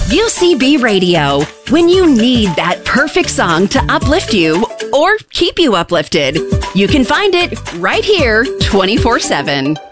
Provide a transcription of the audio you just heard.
UCB Radio. When you need that perfect song to uplift you or keep you uplifted, you can find it right here 24/7.